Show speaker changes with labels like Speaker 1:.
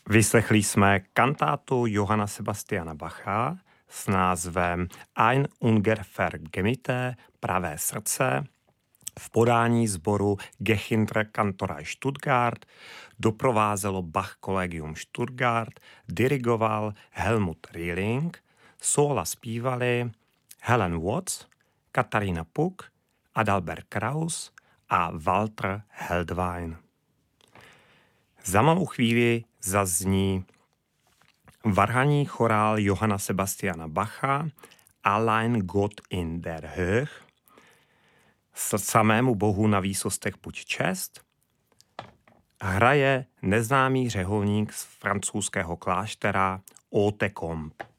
Speaker 1: Vyslechli jsme kantátu Johanna Sebastiana Bacha s názvem Ein Ungefergemite, pravé srdce, v podání sboru Gechinder Kantorei Stuttgart, doprovázelo Bach Collegium Stuttgart, dirigoval Helmut Rieling, sóla zpívali Helen Watts, Katharina Puck, Adalbert Kraus a Walter Heldwein. Za malou chvíli zazní varhaní chorál Johanna Sebastiana Bacha Allein Gott in der Höhe, samému bohu na výsostech buď čest. Hraje neznámý řeholník z francouzského kláštera Haute Combe.